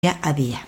día a día.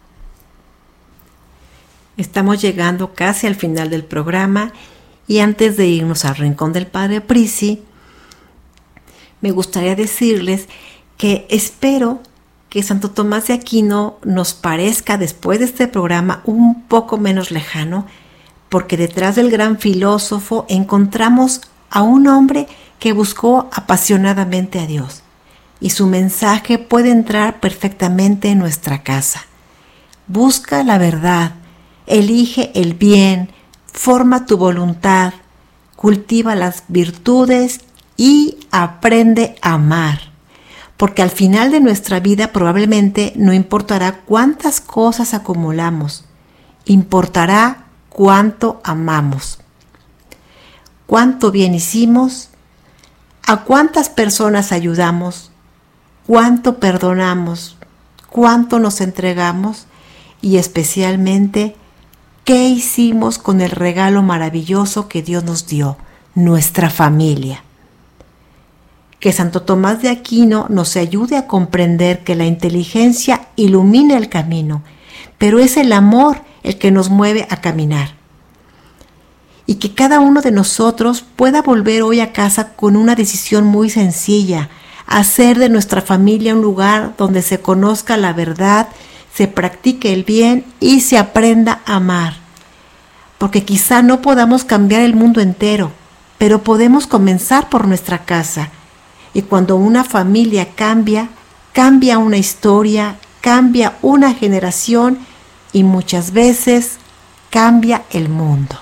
Estamos llegando casi al final del programa y antes de irnos al rincón del Padre Prisi, me gustaría decirles que espero que Santo Tomás de Aquino nos parezca después de este programa un poco menos lejano, porque detrás del gran filósofo encontramos a un hombre que buscó apasionadamente a Dios. Y su mensaje puede entrar perfectamente en nuestra casa. Busca la verdad, elige el bien, forma tu voluntad, cultiva las virtudes y aprende a amar. Porque al final de nuestra vida probablemente no importará cuántas cosas acumulamos, importará cuánto amamos. Cuánto bien hicimos, a cuántas personas ayudamos, cuánto perdonamos, cuánto nos entregamos y especialmente qué hicimos con el regalo maravilloso que Dios nos dio, nuestra familia. Que Santo Tomás de Aquino nos ayude a comprender que la inteligencia ilumina el camino, pero es el amor el que nos mueve a caminar. Y que cada uno de nosotros pueda volver hoy a casa con una decisión muy sencilla: hacer de nuestra familia un lugar donde se conozca la verdad, se practique el bien y se aprenda a amar. Porque quizá no podamos cambiar el mundo entero, pero podemos comenzar por nuestra casa. Y cuando una familia cambia, cambia una historia, cambia una generación y muchas veces cambia el mundo.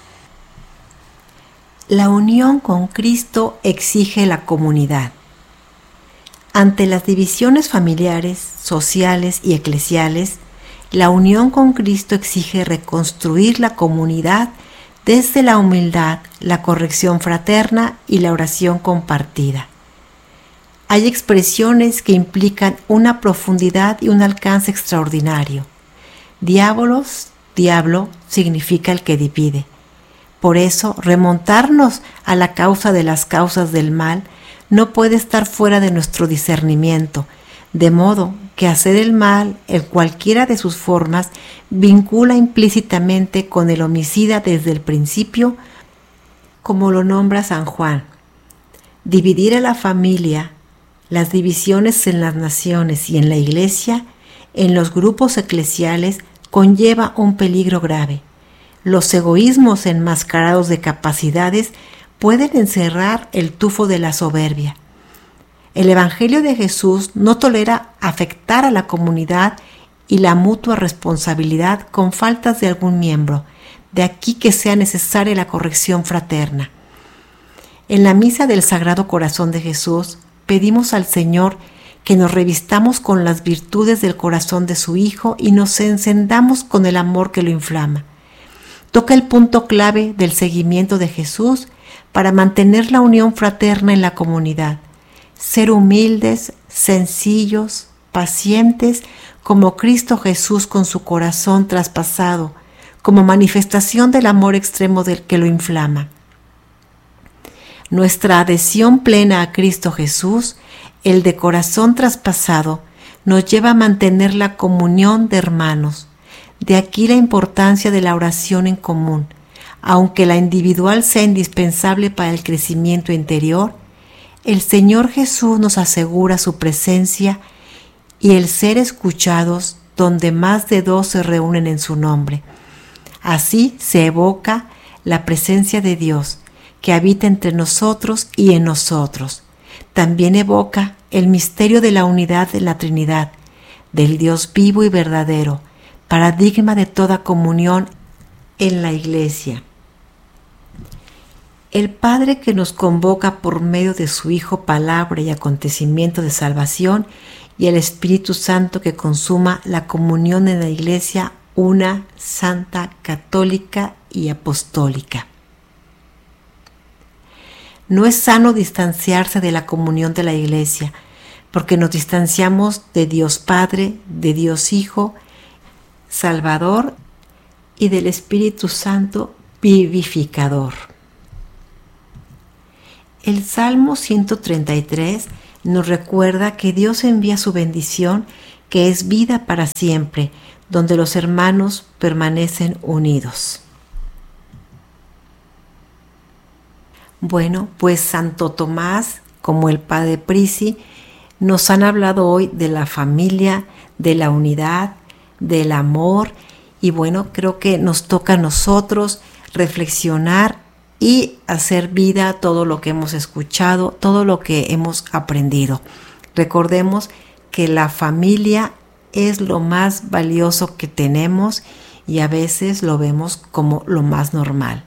La unión con Cristo exige la comunidad. Ante las divisiones familiares, sociales y eclesiales, la unión con Cristo exige reconstruir la comunidad desde la humildad, la corrección fraterna y la oración compartida. Hay expresiones que implican una profundidad y un alcance extraordinario. Diablo significa el que divide. Por eso, remontarnos a la causa de las causas del mal no puede estar fuera de nuestro discernimiento, de modo que hacer el mal en cualquiera de sus formas vincula implícitamente con el homicida desde el principio, como lo nombra San Juan. Dividir a la familia, las divisiones en las naciones y en la Iglesia, en los grupos eclesiales, conlleva un peligro grave. Los egoísmos enmascarados de capacidades pueden encerrar el tufo de la soberbia. El Evangelio de Jesús no tolera afectar a la comunidad y la mutua responsabilidad con faltas de algún miembro, de aquí que sea necesaria la corrección fraterna. En la misa del Sagrado Corazón de Jesús pedimos al Señor que nos revistamos con las virtudes del corazón de su Hijo y nos encendamos con el amor que lo inflama. Toca el punto clave del seguimiento de Jesús para mantener la unión fraterna en la comunidad. Ser humildes, sencillos, pacientes, como Cristo Jesús con su corazón traspasado, como manifestación del amor extremo del que lo inflama. Nuestra adhesión plena a Cristo Jesús, el de corazón traspasado, nos lleva a mantener la comunión de hermanos. De aquí la importancia de la oración en común. Aunque la individual sea indispensable para el crecimiento interior, el Señor Jesús nos asegura su presencia y el ser escuchados donde más de 2 se reúnen en su nombre. Así se evoca la presencia de Dios, que habita entre nosotros y en nosotros. También evoca el misterio de la unidad de la Trinidad, del Dios vivo y verdadero, paradigma de toda comunión en la Iglesia. El Padre que nos convoca por medio de su Hijo, palabra y acontecimiento de salvación, y el Espíritu Santo que consuma la comunión en la Iglesia, una, santa, católica y apostólica. No es sano distanciarse de la comunión de la Iglesia, porque nos distanciamos de Dios Padre, de Dios Hijo, Salvador y del Espíritu Santo vivificador. El Salmo 133 nos recuerda que Dios envía su bendición que es vida para siempre, donde los hermanos permanecen unidos. Bueno, pues Santo Tomás, como el Padre Prisi, nos han hablado hoy de la familia, de la unidad, del amor, y bueno, creo que nos toca a nosotros reflexionar y hacer vida todo lo que hemos escuchado, todo lo que hemos aprendido. Recordemos que la familia es lo más valioso que tenemos y a veces lo vemos como lo más normal.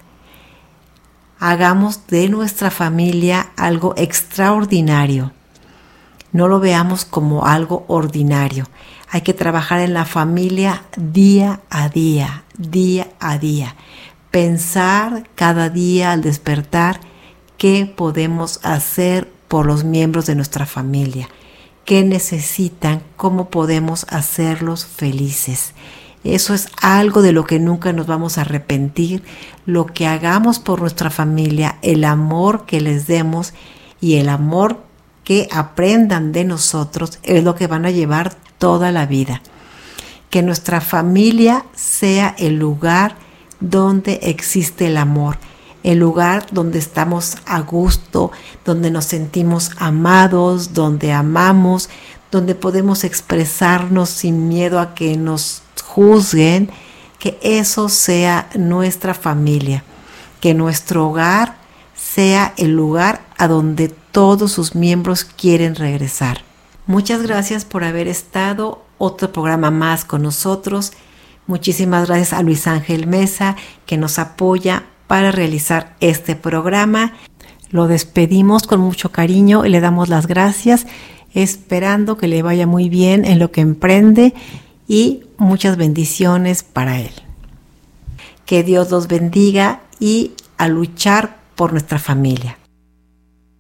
Hagamos de nuestra familia algo extraordinario. No lo veamos como algo ordinario. Hay que trabajar en la familia día a día, día a día. Pensar cada día al despertar qué podemos hacer por los miembros de nuestra familia, qué necesitan, cómo podemos hacerlos felices. Eso es algo de lo que nunca nos vamos a arrepentir. Lo que hagamos por nuestra familia, el amor que les demos y el amor que aprendan de nosotros es lo que van a llevar toda la vida. Que nuestra familia sea el lugar donde existe el amor, el lugar donde estamos a gusto, donde nos sentimos amados, donde amamos, donde podemos expresarnos sin miedo a que nos juzguen, que eso sea nuestra familia, que nuestro hogar sea el lugar a donde todos sus miembros quieren regresar. Muchas gracias por haber estado otro programa más con nosotros. Muchísimas gracias a Luis Ángel Mesa, que nos apoya para realizar este programa. Lo despedimos con mucho cariño y le damos las gracias, esperando que le vaya muy bien en lo que emprende y muchas bendiciones para él. Que Dios los bendiga y a luchar por nuestra familia.